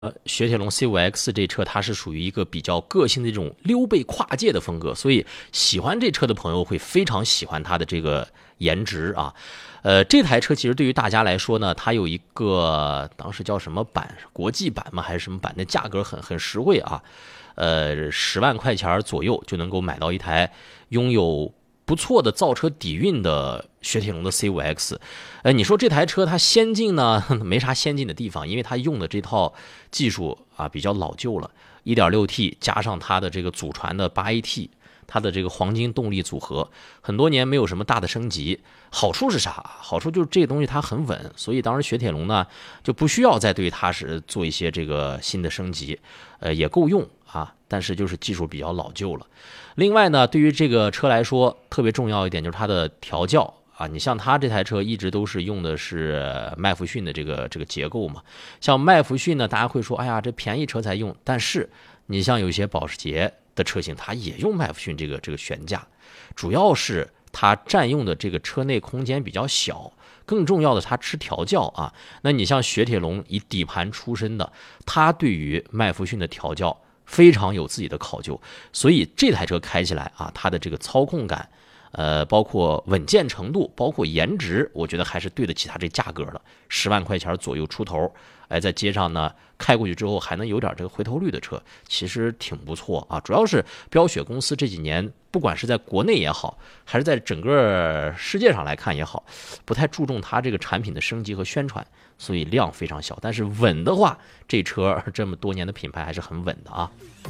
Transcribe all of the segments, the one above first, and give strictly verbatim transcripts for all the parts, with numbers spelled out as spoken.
呃，雪铁龙 C 五 X 这车它是属于一个比较个性的这种溜背跨界的风格，所以喜欢这车的朋友会非常喜欢它的这个颜值啊。呃，这台车其实对于大家来说呢，它有一个当时叫什么版，国际版吗还是什么版？那价格很很实惠啊，呃，十万块钱左右就能够买到一台拥有不错的造车底蕴的雪铁龙的 C 五 X。 呃，你说这台车它先进呢？没啥先进的地方，因为它用的这套技术啊比较老旧了， 一点六 T 加上它的这个祖传的 八 A T， 它的这个黄金动力组合很多年没有什么大的升级。好处是啥？好处就是这个东西它很稳，所以当时雪铁龙呢就不需要再对它是做一些这个新的升级，呃也够用啊，但是就是技术比较老旧了。另外呢，对于这个车来说特别重要一点就是它的调教啊，你像它这台车一直都是用的是麦弗逊的这个这个结构嘛，像麦弗逊呢，大家会说，哎呀，这便宜车才用，但是你像有一些保时捷的车型，它也用麦弗逊这个这个悬架，主要是它占用的这个车内空间比较小，更重要的它吃调教啊。那你像雪铁龙以底盘出身的，它对于麦弗逊的调教非常有自己的考究，所以这台车开起来啊，它的这个操控感，呃，包括稳健程度，包括颜值，我觉得还是对得起它这价格的，十万块钱左右出头，哎，在街上呢开过去之后还能有点这个回头率的车，其实挺不错啊。主要是标雪公司这几年，不管是在国内也好，还是在整个世界上来看也好，不太注重它这个产品的升级和宣传，所以量非常小。但是稳的话，这车这么多年的品牌还是很稳的啊。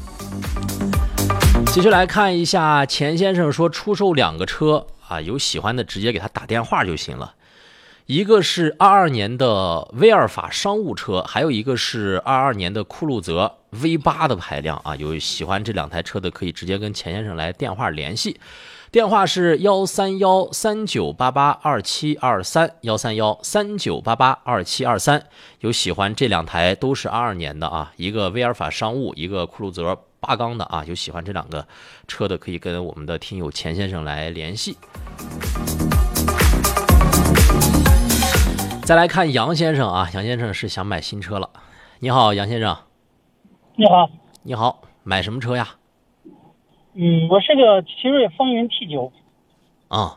继续来看一下，钱先生说出售两个车啊，有喜欢的直接给他打电话就行了。一个是二二年的威尔法商务车，还有一个是二二年的酷路泽 V 八 的排量啊。有喜欢这两台车的可以直接跟钱先生来电话联系，电话是幺三幺三九八八二七二三幺三幺三九八八二七二三。有喜欢这两台都是二二年的啊，一个威尔法商务，一个酷路泽八缸的啊，有喜欢这两个车的可以跟我们的听友钱先生来联系。再来看杨先生啊，杨先生是想买新车了。你好，杨先生。 你好。 你好，买什么车呀？ 嗯，我是个奇瑞风云 T 九。 啊，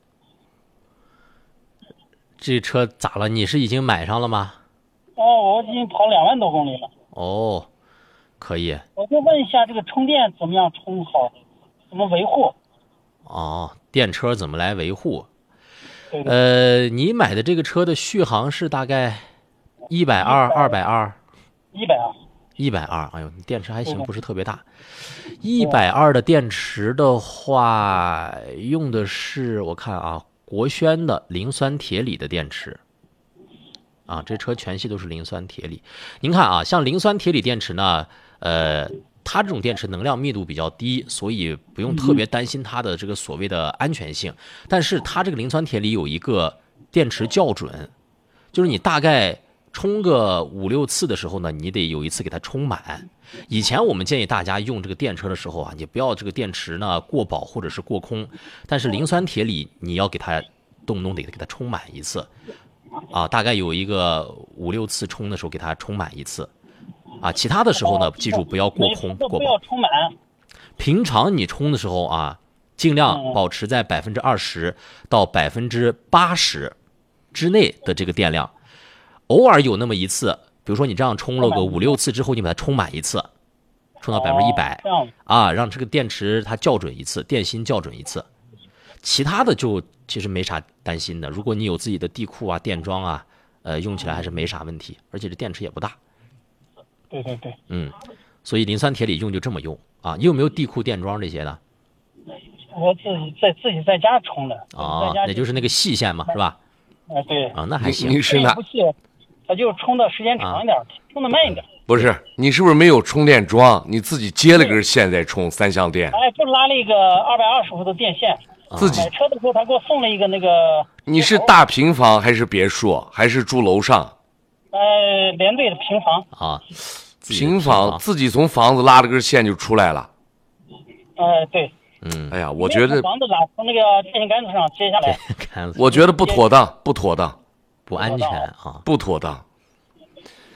这车咋了？你是已经买上了吗？ 哦，我已经跑两万多公里了。 哦，可以。 我就问一下，这个充电怎么样充好？怎么维护？ 哦，电车怎么来维护？ 对对。 呃，你买的这个车的续航是大概一百二、二百二、 一百二、 一百二。哎呦，你电池还行，不是特别大。一百二的电池的话，用的是我看啊，国轩的磷酸铁锂的电池。啊，这车全系都是磷酸铁锂。您看啊，像磷酸铁锂电池呢，呃。它这种电池能量密度比较低，所以不用特别担心它的这个所谓的安全性。但是它这个磷酸铁锂有一个电池校准，就是你大概充个五六次的时候呢，你得有一次给它充满。以前我们建议大家用这个电车的时候啊，你不要这个电池呢过饱或者是过空，但是磷酸铁锂你要给它动不动得给它充满一次啊，大概有一个五六次充的时候给它充满一次。啊，其他的时候呢，记住不要过空过饱。 不要充满。 平常你充的时候啊，尽量保持在百分之二十到百分之八十之内的这个电量。偶尔有那么一次，比如说你这样充了个五六次之后，你把它充满一次，充到百分之一百啊，让这个电池它校准一次，电芯校准一次。其他的就其实没啥担心的。如果你有自己的地库啊、电桩啊，呃，用起来还是没啥问题，而且这电池也不大。 对对对， 嗯，所以磷酸铁锂用就这么用啊。你有没有地库电桩这些的？ 我自己在自己在家充的啊，也就是那个细线嘛，是吧？ 啊，对啊，那还行。 你是哪？ 不细，它就充的时间长一点，啊、充的慢一点。 不是，你是不是没有充电桩？你自己接了根线再充三相电？ 哎，就拉了一个二百二十伏的电线。 自己买车的时候，他给我送了一个那个。 你是大平房还是别墅？还是住楼上？ 呃，连队的平房。 啊。 平房自己从房子拉了根线就出来了。 呃，对。 嗯。 哎呀，我觉得房子拉从那个电线杆子上接下来， 我觉得不妥当，不妥当， 不安全啊， 不妥当。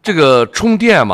这个充电嘛。